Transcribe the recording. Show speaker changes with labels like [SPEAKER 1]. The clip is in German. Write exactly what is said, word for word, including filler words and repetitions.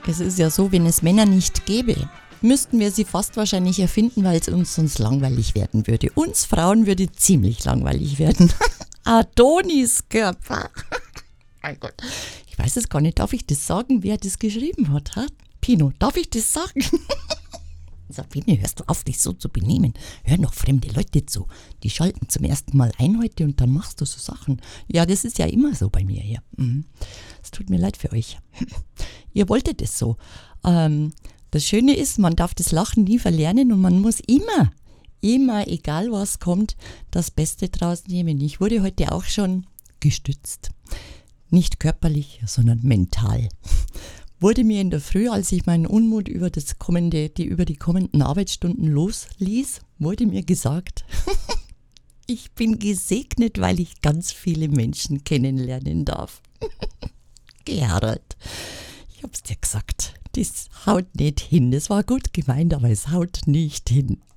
[SPEAKER 1] Es ist ja so, wenn es Männer nicht gäbe, müssten wir sie fast wahrscheinlich erfinden, weil es uns sonst langweilig werden würde. Uns Frauen würde ziemlich langweilig werden. Adoniskörper. Mein Gott. Ich weiß es gar nicht. Darf ich das sagen, wer das geschrieben hat? Ha? Pino, darf ich das sagen? Sabine, hörst du auf, dich so zu benehmen? Hör noch fremde Leute zu. Die schalten zum ersten Mal ein heute und dann machst du so Sachen. Ja, das ist ja immer so bei mir hier. Mhm. Es tut mir leid für euch. Ihr wolltet es so. Ähm, das Schöne ist, man darf das Lachen nie verlernen und man muss immer, immer, egal was kommt, das Beste draus nehmen. Ich wurde heute auch schon gestützt. Nicht körperlich, sondern mental. Wurde mir in der Früh, als ich meinen Unmut über, das kommende, die, über die kommenden Arbeitsstunden losließ, wurde mir gesagt, ich bin gesegnet, weil ich ganz viele Menschen kennenlernen darf. Gerald, ich hab's dir gesagt, das haut nicht hin. Das war gut gemeint, aber es haut nicht hin.